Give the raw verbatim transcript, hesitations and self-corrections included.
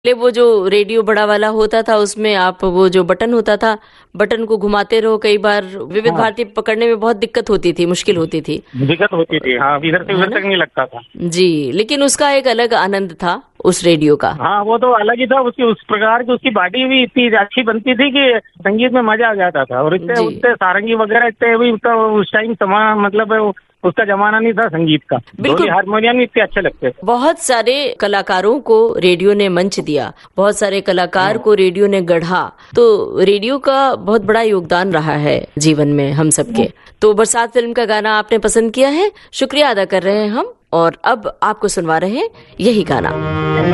पहले वो जो रेडियो बड़ा वाला होता था उसमें आप वो जो बटन होता था, बटन को घुमाते रहो, कई बार विविध हाँ भारती पकड़ने में बहुत दिक्कत होती थी, मुश्किल होती थी, दिक्कत होती थी। हाँ इधर से है उधर ना? तक नहीं लगता था। जी, लेकिन उसका एक अलग आनंद था उस रेडियो का। हाँ वो तो अलग ही था। उसकी उस प्रकार की उसकी बॉडी भी इतनी अच्छी बनती थी कि संगीत में मजा आ जाता था। और इतने जी, उतने सारंगी वगैरह इतने भी उसका उस टाइम समा मतलब उसका जमाना नहीं था संगीत का। ढोली बिल्कुल। हारमोनियम भी इतने अच्छे लगते थे। बहुत सारे कलाकारों को रेडियो ने मंच दिया, बहुत सारे कलाकार हाँ को रेडियो ने गढ़ा। तो रेडियो का बहुत बड़ा योगदान रहा है जीवन में हम सबके। तो बरसात फिल्म का गाना आपने पसंद किया है, शुक्रिया अदा कर रहे हैं हम, और अब आपको सुनवा रहे हैं यही गाना।